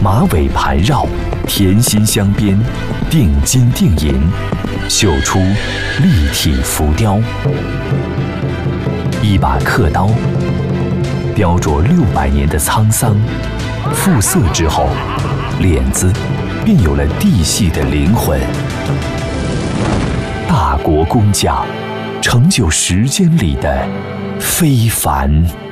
马尾盘绕，甜心镶边，定金定银，绣出立体浮雕。一把刻刀，雕琢600年的沧桑，复色之后，脸子便有了地系的灵魂。大国工匠，成就时间里的非凡。